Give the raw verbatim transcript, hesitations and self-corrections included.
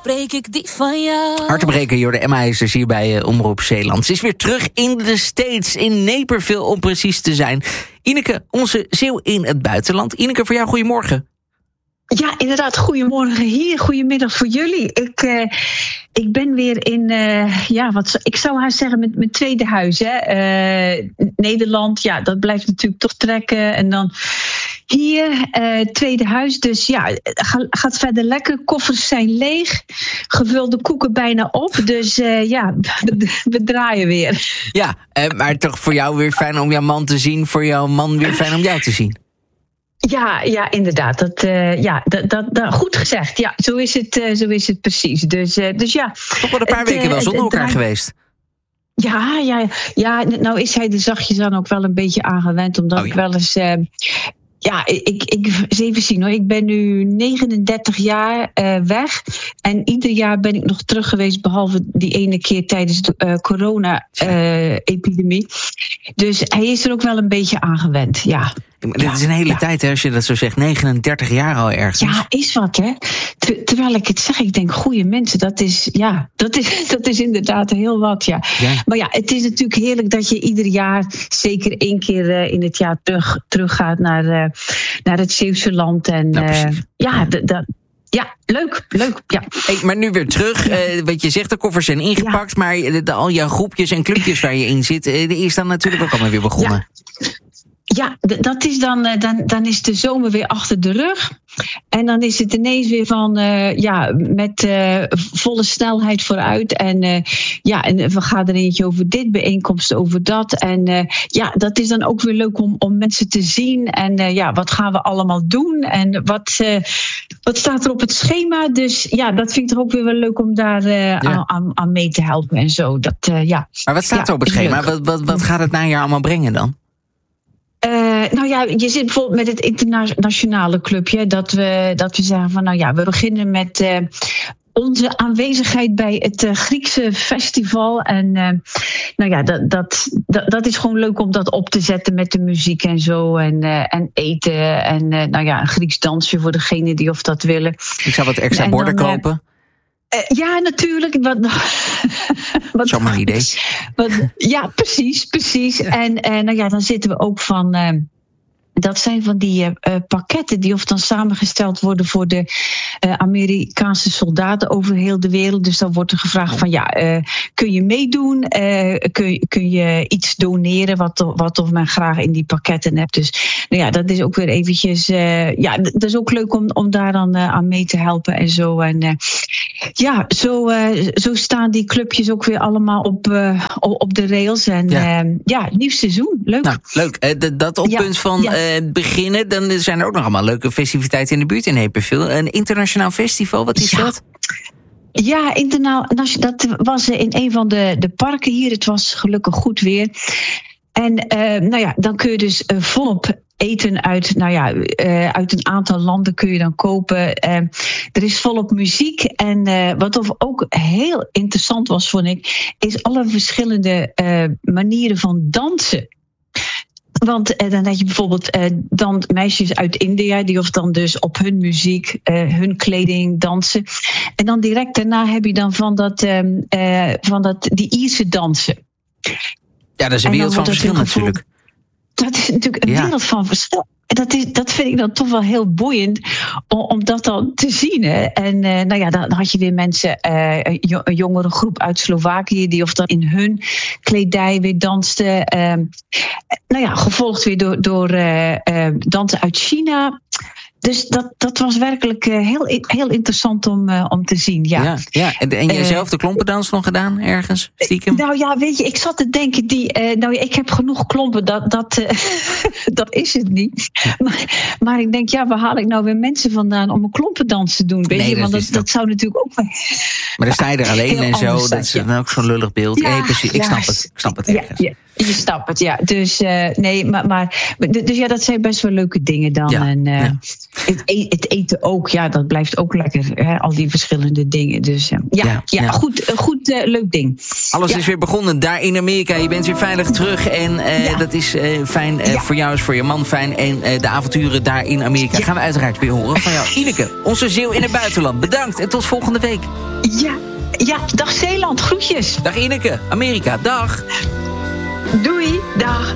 breek ik die van jou. Hartebreker, Jorde Emma is dus hier bij uh, Omroep Zeeland. Ze is weer terug in de States, in Naperville om precies te zijn. Ineke, onze Zeeuw in het buitenland. Ineke, voor jou goedemorgen. Ja, inderdaad. Goedemorgen hier, goedemiddag voor jullie. Ik, uh, ik ben weer in, uh, ja, wat ik zou haast zeggen, met mijn tweede huis. Hè. Uh, Nederland, ja, dat blijft natuurlijk toch trekken. En dan hier, uh, tweede huis. Dus ja, ga, gaat verder lekker. Koffers zijn leeg. Gevulde koeken bijna op. Dus uh, ja, we, we draaien weer. Ja, uh, maar toch voor jou weer fijn om jouw man te zien. Voor jouw man weer fijn om jou te zien. Ja, ja, inderdaad. Dat, uh, ja, dat, dat, dat, goed gezegd. Ja, zo is het, uh, zo is het precies. Dus, uh, dus ja. Toch wel een paar het, weken wel zonder elkaar draai... geweest. Ja, ja, ja, nou is hij er zachtjes dan ook wel een beetje aan gewend. Omdat oh, ja. ik wel eens... Uh, Ja, ik, ik, eens even zien hoor. Ik ben nu negenendertig jaar uh, weg. En ieder jaar ben ik nog terug geweest. Behalve die ene keer tijdens de uh, corona-epidemie. Uh, dus hij is er ook wel een beetje aan gewend, ja. Dit ja, is een hele ja. tijd, hè, als je dat zo zegt. negenendertig jaar al ergens. Ja, is wat, hè. Ter, terwijl ik het zeg, ik denk, goeie mensen, dat is, ja, dat is, dat is inderdaad heel wat, ja. ja. Maar ja, het is natuurlijk heerlijk dat je ieder jaar, zeker één keer uh, in het jaar terug, terug gaat naar, uh, naar het Zeeuwse land. En nou, uh, ja, d- d- Ja, leuk, leuk, ja. Hey, maar nu weer terug, uh, wat je zegt, de koffers zijn ingepakt, ja. maar de, de, al jouw groepjes en clubjes waar je in zit, uh, die is dan natuurlijk ook allemaal weer begonnen. Ja. Ja, d- dat is dan, dan, dan is de zomer weer achter de rug. En dan is het ineens weer van, uh, ja, met uh, volle snelheid vooruit. En uh, ja, en we gaan er eentje over dit, bijeenkomsten over dat. En uh, ja, dat is dan ook weer leuk om, om mensen te zien. En uh, ja, wat gaan we allemaal doen? En wat, uh, wat staat er op het schema? Dus ja, dat vind ik toch ook weer wel leuk om daar uh, ja. aan, aan, aan mee te helpen en zo. Dat, uh, ja. Maar wat staat ja, er op het schema? Wat, wat, wat gaat het najaar allemaal brengen dan? Uh, nou ja, je zit bijvoorbeeld met het internationale clubje. Dat we, dat we zeggen van, nou ja, we beginnen met uh, onze aanwezigheid bij het uh, Griekse festival. En uh, nou ja, dat, dat, dat, dat is gewoon leuk om dat op te zetten met de muziek en zo. En, uh, en eten. En uh, nou ja, een Grieks dansje voor degenen die of dat willen. Ik zou wat extra en borden dan, kopen. Uh, Uh, ja, natuurlijk. Wat, wat, Zomaar een idee. Wat, ja, precies, precies. Ja. En uh, nou ja, dan zitten we ook van... Uh, dat zijn van die uh, pakketten die of dan samengesteld worden voor de uh, Amerikaanse soldaten over heel de wereld. Dus dan wordt er gevraagd van ja, uh, kun je meedoen? Uh, kun, kun je iets doneren wat, wat of men graag in die pakketten hebt? Dus nou ja, dat is ook weer eventjes... Uh, ja, dat is ook leuk om, om daar dan uh, aan mee te helpen en zo. En uh, ja, zo, uh, zo staan die clubjes ook weer allemaal op, uh, op de rails. En ja, uh, ja nieuw seizoen. Leuk. Nou, leuk. Uh, d- dat op ja, punt van... Ja. Uh, beginnen, dan zijn er ook nog allemaal leuke festiviteiten in de buurt in Naperville. Een internationaal festival, wat is ja. dat? Ja, internaal, dat was in een van de, de parken hier. Het was gelukkig goed weer. En uh, nou ja, dan kun je dus uh, volop eten uit, nou ja, uh, uit een aantal landen kun je dan kopen. Uh, er is volop muziek. En uh, wat ook heel interessant was, vond ik, is alle verschillende uh, manieren van dansen. Want eh, dan heb je bijvoorbeeld eh, dan meisjes uit India die of dan dus op hun muziek, eh, hun kleding dansen. En dan direct daarna heb je dan van dat, eh, van dat die Ierse dansen. Ja, dat is een wereld van verschil natuurlijk. Dat is natuurlijk een ja. wereld van verschil. Dat, is, dat vind ik dan toch wel heel boeiend om, om dat dan te zien. Hè. En uh, nou ja, dan, dan had je weer mensen, uh, een jongere groep uit Slovakië die of dan in hun kledij weer dansten. Uh, nou ja, gevolgd weer door, door uh, uh, dansen uit China. Dus dat, dat was werkelijk uh, heel, heel interessant om, uh, om te zien, ja. ja, ja. En, en jij zelf uh, de klompendans nog gedaan, ergens, stiekem? Nou ja, weet je, ik zat te denken, die, uh, nou, ik heb genoeg klompen, dat, dat, uh, dat is het niet. Maar, maar ik denk, ja, waar haal ik nou weer mensen vandaan om een klompendans te doen? Weet nee, je, dat want dat, dat zou natuurlijk ook... Maar dan sta je er alleen en zo, dat is dan ook zo'n lullig beeld. Ja, nee, precies, ik snap het, ik snap het ergens. Ja, ja. Je snapt het, ja. Dus uh, nee, maar, maar dus ja, dat zijn best wel leuke dingen dan. Ja, en uh, ja. het, e- het eten ook, ja, dat blijft ook lekker. Hè, al die verschillende dingen. Dus uh, ja, Ja, ja, ja. goed, goed uh, leuk ding. Alles ja. is weer begonnen daar in Amerika. Je bent weer veilig terug en uh, Ja. dat is uh, fijn uh, Ja. voor jou, is voor je man fijn. En uh, de avonturen daar in Amerika Ja. gaan we uiteraard weer horen van jou. Ineke, onze Zeeuw in het buitenland. Bedankt en tot volgende week. Ja, ja, dag Zeeland, groetjes. Dag Ineke, Amerika, dag. Doei, dag.